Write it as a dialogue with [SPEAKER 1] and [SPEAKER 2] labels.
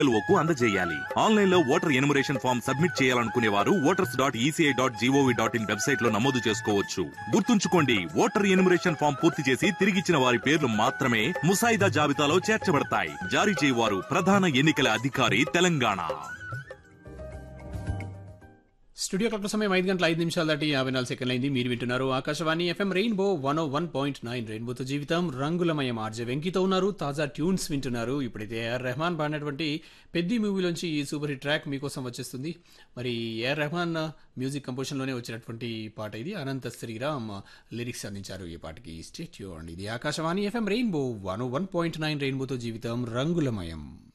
[SPEAKER 1] కు అందజేయాలి. ఆన్లైన్ లో ఓటర్ ఎన్యుమరేషన్ ఫామ్ సబ్మిట్ చేయాలనుకునే వారు voters.eci.gov.in వెబ్సైట్ లో నమోదు చేసుకోవచ్చు. గుర్తుంచుకోండి, ఓటర్ ఎన్యుమరేషన్ ఫామ్ పూర్తి చేసి తిరిగిచ్చిన వారి పేర్లు మాత్రమే ముసాయిదా జాబితాలో చేర్చబడతాయి. జారీ చేయవారు ప్రధాన ఎన్నికల అధికారి, తెలంగాణ.
[SPEAKER 2] స్టూడియో క్లాక్ సమయం 5 గంటల 5 నిమిషాలు దాటి 54 సెకండ్లు అయింది. మీరు వింటున్నారు ఆకాశవాణి ఎఫ్ఎం రెయిన్బో 101.9. రెయిన్బోతో జీవితం రంగులమయం. ఆర్జే వెంకీతో ఉన్నారు. తాజా ట్యూన్స్ వింటున్నారు. ఇప్పుడైతే ఏఆర్ రెహమాన్ పాడినటువంటి పెద్ది మూవీలోంచి ఈ సూపర్ హిట్ ట్రాక్ మీకోసం వచ్చేస్తుంది. మరి ఏఆర్ రెహమాన్ మ్యూజిక్ కంపోజిషన్లోనే వచ్చినటువంటి పాట ఇది. అనంత శ్రీరామ్ లిరిక్స్ అందించారు ఈ పాటకి. Stay tuned. ఇది ఆకాశవాణి ఎఫ్ఎం రెయిన్బో 101.9. రెయిన్బోతో జీవితం రంగులమయం.